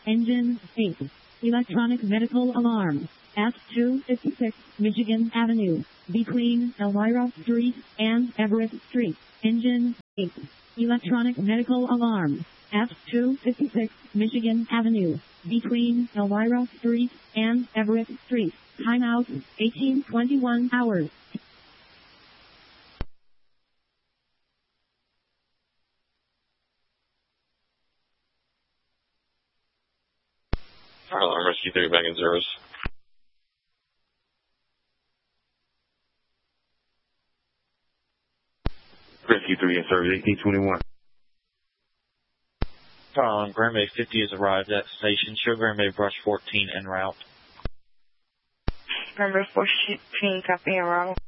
Engine 8. Electronic medical alarm. At 256 Michigan Avenue, between Elmira Street and Everett Street. Engine 8. Electronic medical alarm. At 256 Michigan Avenue, between Elmira Street and Everett Street. Timeout, 1821 hours. Fire alarm, rescue 3 back in service. Rescue 3 in service, 1821. Fire alarm, Grand Bay 50 has arrived at the station. Show Grand Bay Brush 14 en route. Grand Bay 14, copy en route.